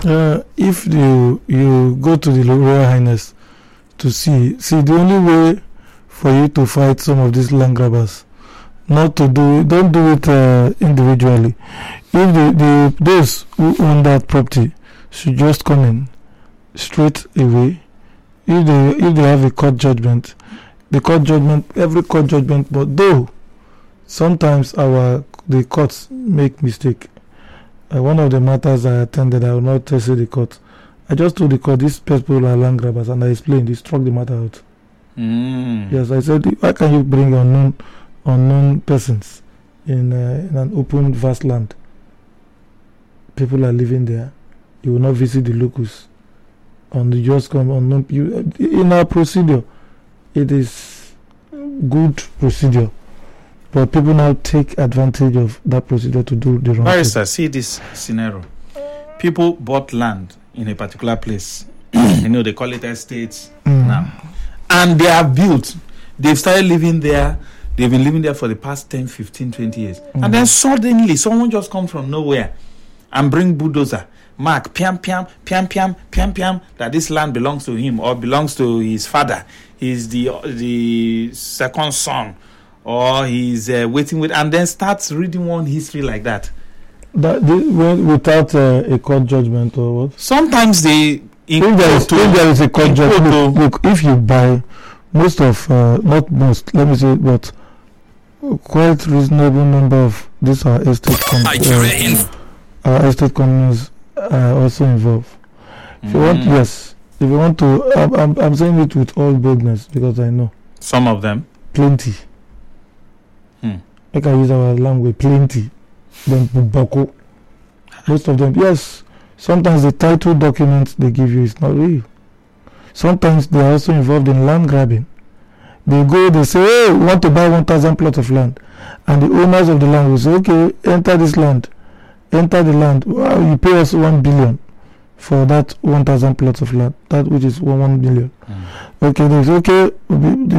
If you go to the Royal Highness to see the only way for you to fight some of these land grabbers, don't do it individually. If those who own that property should just come in straight away. If they have a court judgment, every court judgment, but though sometimes the courts make mistake. One of the matters I attended, I will not tell you the court. I just told the court these people are land grabbers, and I explained. They struck the matter out. Yes, I said, why can you bring unknown persons in an open vast land? People are living there. You will not visit the locals. And you just come unknown. In our procedure, it is good procedure. But people now take advantage of that procedure to do the wrong Barrister, see this scenario. People bought land in a particular place. They call it estates now. And they have built. They've started living there. They've been living there for the past 10, 15, 20 years. And then suddenly, someone just comes from nowhere and bring bulldozer. Mark, piam, that this land belongs to him or belongs to his father. He's the second son. Or he's waiting with, and then starts reading one history like that. Without a court judgment or what? Sometimes they. If there is a court judgment, look, if you buy not most, let me say, but quite reasonable number of these are estate companies. Our estate companies are also involved. If you want to, I'm saying it with all boldness because I know some of them, plenty. I can use our language, plenty. Then Boko. Most of them, yes. Sometimes the title documents they give you is not real. Sometimes they are also involved in land grabbing. They say, hey, we want to buy 1,000 plots of land. And the owners of the land will say, okay, enter this land. Enter the land. Well, you pay us 1 billion for that 1,000 plots of land. That which is 1 million. Okay, they say, okay, the